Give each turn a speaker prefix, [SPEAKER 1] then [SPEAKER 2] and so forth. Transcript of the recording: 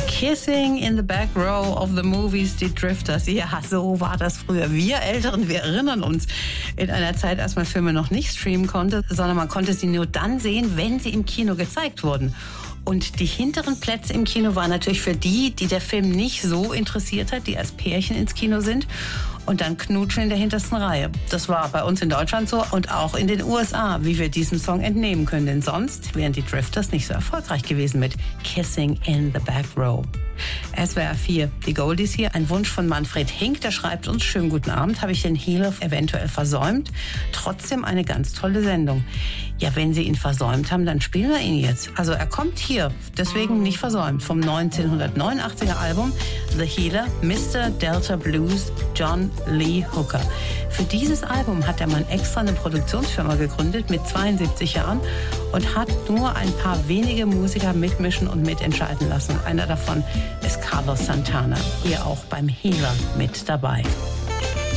[SPEAKER 1] Kissing in the back row of the movies, die Drifters. Ja, so war das früher. Wir Älteren, wir erinnern uns in einer Zeit, als man Filme noch nicht streamen konnte, sondern man konnte sie nur dann sehen, wenn sie im Kino gezeigt wurden. Und die hinteren Plätze im Kino waren natürlich für die der Film nicht so interessiert hat, die als Pärchen ins Kino sind und dann knutschen in der hintersten Reihe. Das war bei uns in Deutschland so und auch in den USA, wie wir diesem Song entnehmen können. Denn sonst wären die Drifters nicht so erfolgreich gewesen mit Kissing in the Back Row. SWR 4, die Goldies hier, ein Wunsch von Manfred Hink, der schreibt uns: Schönen guten Abend, habe ich den Healer eventuell versäumt? Trotzdem eine ganz tolle Sendung. Ja, wenn Sie ihn versäumt haben, dann spielen wir ihn jetzt. Also er kommt hier, deswegen nicht versäumt, vom 1989er Album The Healer, Mr. Delta Blues, John Lee Hooker. Für dieses Album hat der Mann extra eine Produktionsfirma gegründet mit 72 Jahren und hat nur ein paar wenige Musiker mitmischen und mitentscheiden lassen. Einer davon ist Carlos Santana, hier auch beim Healer mit dabei.